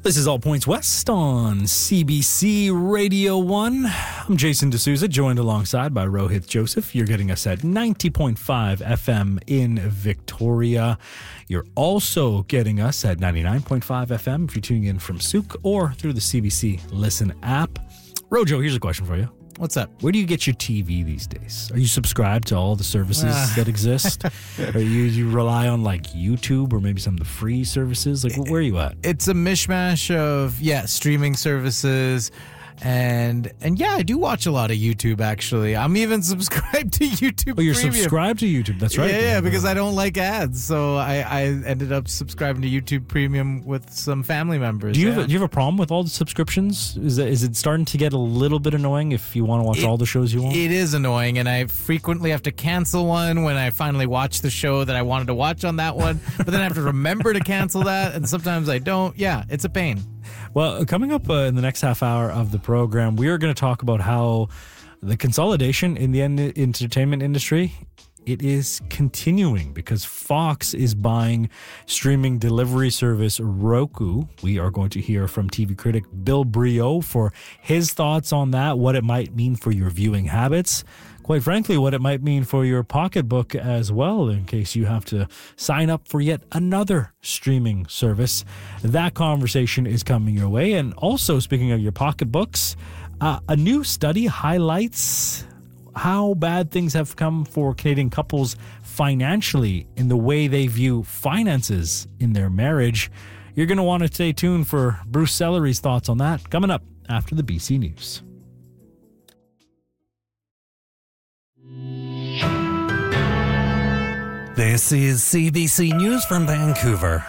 This is All Points West on CBC Radio 1. I'm Jason D'Souza, joined alongside by Rohit Joseph. You're getting us at 90.5 FM in Victoria. You're also getting us at 99.5 FM if you're tuning in from Souk or through the CBC Listen app. Rojo, here's a question for you. What's up? Where do you get your TV these days? Are you subscribed to all the services that exist? Or you rely on like YouTube or maybe some of the free services? Like, where are you at? It's a mishmash of, streaming services. And yeah, I do watch a lot of YouTube, actually. I'm even subscribed to YouTube Oh, you're Premium. subscribed to YouTube. That's right. Yeah, because I don't like ads. So I ended up subscribing to YouTube Premium with some family members. Do you have a problem with all the subscriptions? Is it starting to get a little bit annoying if you want to watch all the shows you want? It is annoying, and I frequently have to cancel one when I finally watch the show that I wanted to watch on that one. But then I have to remember to cancel that, and sometimes I don't. Yeah, it's a pain. Well, coming up in the next half hour of the program, we are going to talk about how the consolidation in the entertainment industry, it is continuing because Fox is buying streaming delivery service Roku. We are going to hear from TV critic Bill Brioux for his thoughts on that, what it might mean for your viewing habits. Quite frankly, what it might mean for your pocketbook as well, in case you have to sign up for yet another streaming service. That conversation is coming your way. And also, speaking of your pocketbooks, a new study highlights how bad things have come for Canadian couples financially in the way they view finances in their marriage. You're going to want to stay tuned for Bruce Sellery's thoughts on that coming up after the BC News. This is CBC News from Vancouver.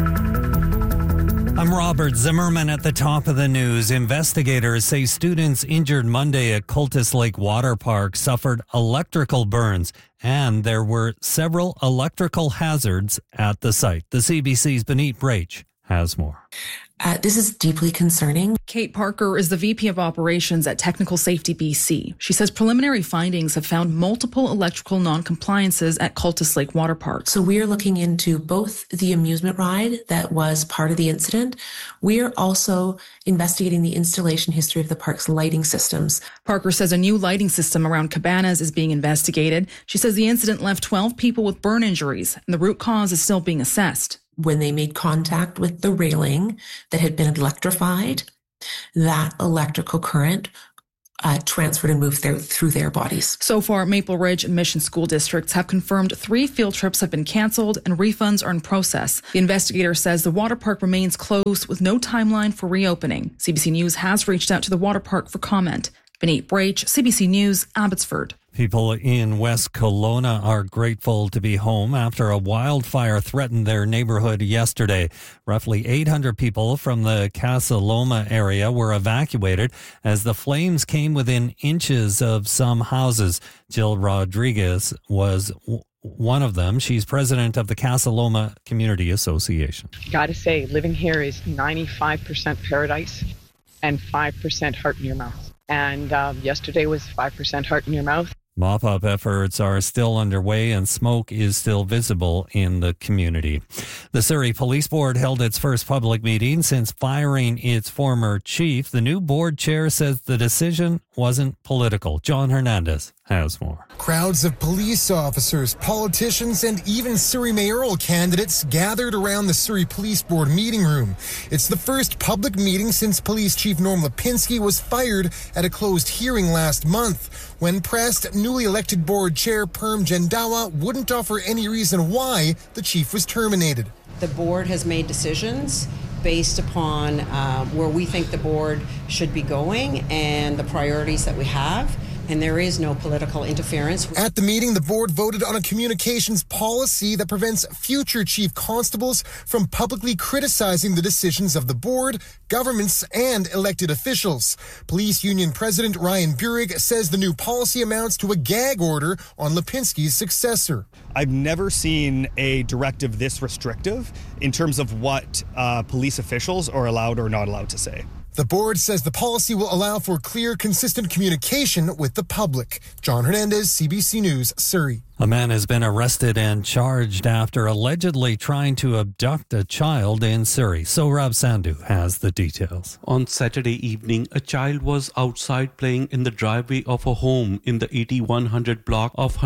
I'm Robert Zimmerman at the top of the news. Investigators say students injured Monday at Cultus Lake Water Park suffered electrical burns, and there were several electrical hazards at the site. The CBC's Benit Brach has more. This is deeply concerning. Kate Parker is the VP of Operations at Technical Safety BC. She says preliminary findings have found multiple electrical non-compliances at Cultus Lake Water Park. So we are looking into both the amusement ride that was part of the incident. We are also investigating the installation history of the park's lighting systems. Parker says a new lighting system around cabanas is being investigated. She says the incident left 12 people with burn injuries, and the root cause is still being assessed. When they made contact with the railing that had been electrified, that electrical current transferred and moved through their bodies. So far, Maple Ridge and Mission School Districts have confirmed 3 field trips have been canceled and refunds are in process. The investigator says the water park remains closed with no timeline for reopening. CBC News has reached out to the water park for comment. Benit Brach, CBC News, Abbotsford. People in West Kelowna are grateful to be home after a wildfire threatened their neighborhood yesterday. Roughly 800 people from the Casa Loma area were evacuated as the flames came within inches of some houses. Jill Rodriguez was one of them. She's president of the Casa Loma Community Association. Gotta say, living here is 95% paradise and 5% heart in your mouth. And yesterday was 5% heart in your mouth. Mop-up efforts are still underway and smoke is still visible in the community. The Surrey Police Board held its first public meeting since firing its former chief. The new board chair says the decision wasn't political. John Hernandez has more. Crowds of police officers, politicians, and even Surrey mayoral candidates gathered around the Surrey Police Board meeting room. It's the first public meeting since Police Chief Norm Lipinski was fired at a closed hearing last month. When pressed, newly elected board chair Perm Jandawa wouldn't offer any reason why the chief was terminated. The board has made decisions based upon where we think the board should be going and the priorities that we have. And there is no political interference. At the meeting, the board voted on a communications policy that prevents future chief constables from publicly criticizing the decisions of the board, governments, and elected officials. Police Union President Ryan Burig says the new policy amounts to a gag order on Lipinski's successor. I've never seen a directive this restrictive in terms of what police officials are allowed or not allowed to say. The board says the policy will allow for clear, consistent communication with the public. John Hernandez, CBC News, Surrey. A man has been arrested and charged after allegedly trying to abduct a child in Surrey. Sohrab Sandhu has the details. On Saturday evening, a child was outside playing in the driveway of a home in the 8100 block of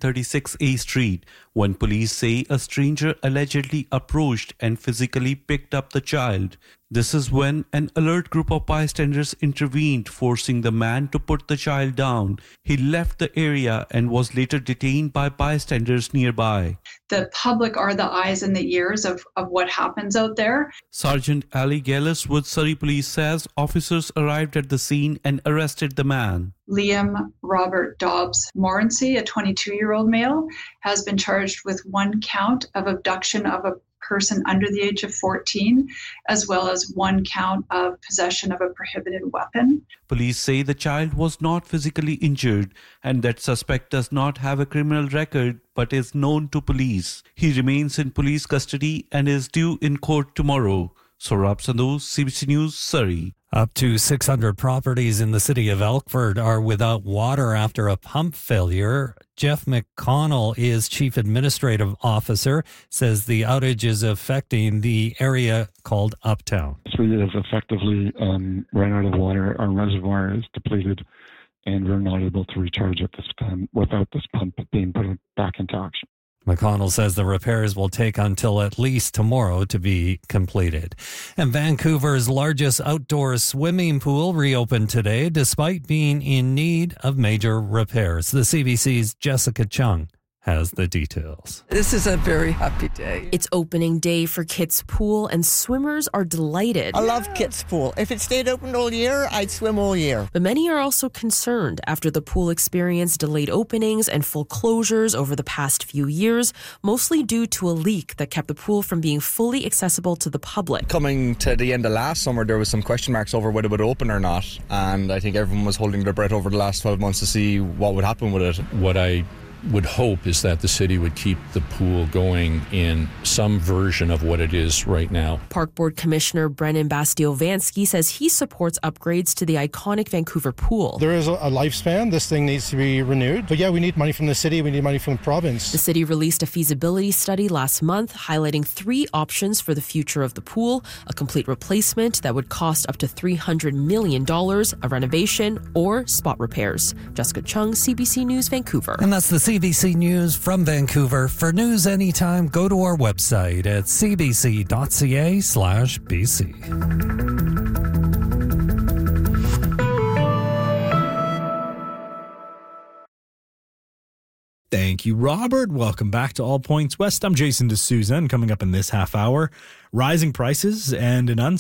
136A Street when police say a stranger allegedly approached and physically picked up the child. This is when an alert group of bystanders intervened, forcing the man to put the child down. He left the area and was later detained by bystanders nearby. The public are the eyes and the ears of what happens out there. Sergeant Ali Gillis with Surrey Police says officers arrived at the scene and arrested the man. Liam Robert Dobbs Morency, a 22-year-old male, has been charged with one count of abduction of a person under the age of 14, as well as one count of possession of a prohibited weapon. Police say the child was not physically injured and that suspect does not have a criminal record but is known to police. He remains in police custody and is due in court tomorrow. Sohrab Sandhu, CBC News, Surrey. Up to 600 properties in the city of Elkford are without water after a pump failure. Jeff McConnell is Chief Administrative Officer, says the outage is affecting the area called Uptown. We have effectively run out of water. Our reservoir is depleted, and we're not able to recharge at this time without this pump being put back into action. McConnell says the repairs will take until at least tomorrow to be completed. And Vancouver's largest outdoor swimming pool reopened today despite being in need of major repairs. The CBC's Jessica Chung has the details. This is a very happy day. It's opening day for Kit's Pool, and swimmers are delighted. I love Kit's Pool. If it stayed open all year, I'd swim all year. But many are also concerned after the pool experienced delayed openings and full closures over the past few years, mostly due to a leak that kept the pool from being fully accessible to the public. Coming to the end of last summer, there was some question marks over whether it would open or not, and I think everyone was holding their breath over the last 12 months to see what would happen with it. What I would hope is that the city would keep the pool going in some version of what it is right now. Park Board Commissioner Brennan Bastiovansky says he supports upgrades to the iconic Vancouver pool. There is a lifespan. This thing needs to be renewed. But yeah, we need money from the city. We need money from the province. The city released a feasibility study last month highlighting 3 options for the future of the pool: a complete replacement that would cost up to $300 million, a renovation, or spot repairs. Jessica Chung, CBC News, Vancouver. And that's the CBC News from Vancouver. For news anytime, go to our website at cbc.ca/BC. Thank you, Robert. Welcome back to All Points West. I'm Jason D'Souza, and coming up in this half hour, rising prices and an